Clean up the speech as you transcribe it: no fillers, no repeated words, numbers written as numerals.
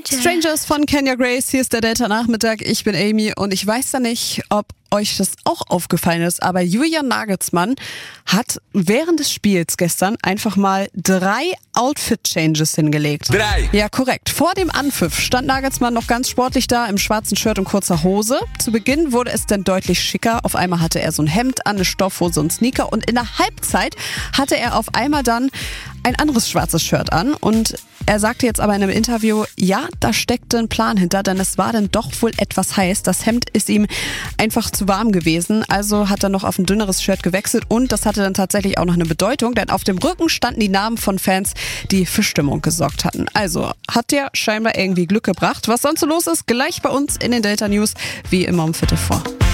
Strangers von Kenya Grace, hier ist der Delta-Nachmittag, ich bin Amy und ich weiß ja nicht, ob euch das auch aufgefallen ist, aber Julian Nagelsmann hat während des Spiels gestern einfach mal 3 Outfit-Changes hingelegt. 3? Ja, korrekt. Vor dem Anpfiff stand Nagelsmann noch ganz sportlich da im schwarzen Shirt und kurzer Hose. Zu Beginn wurde es dann deutlich schicker. Auf einmal hatte er so ein Hemd an, eine Stoffhose und Sneaker und in der Halbzeit hatte er auf einmal dann ein anderes schwarzes Shirt an und er sagte jetzt aber in einem Interview, ja, da steckte ein Plan hinter, denn es war dann doch wohl etwas heiß. Das Hemd ist ihm einfach zu warm gewesen, also hat er noch auf ein dünneres Shirt gewechselt und das hatte dann tatsächlich auch noch eine Bedeutung, denn auf dem Rücken standen die Namen von Fans, die für Stimmung gesorgt hatten. Also hat der scheinbar irgendwie Glück gebracht. Was sonst so los ist, gleich bei uns in den Delta News, wie immer um 15:45.